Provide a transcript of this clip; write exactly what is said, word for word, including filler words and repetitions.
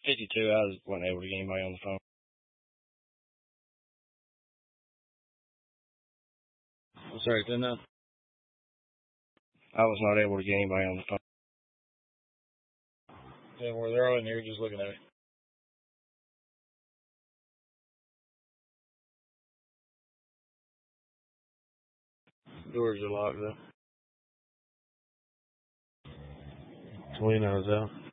fifty-two, I was, wasn't able to get anybody on the phone. I'm sorry, didn't I? I was not able to get anybody on the phone. Yeah, well, they're all in here just looking at me. Doors are locked up. Toledo's out.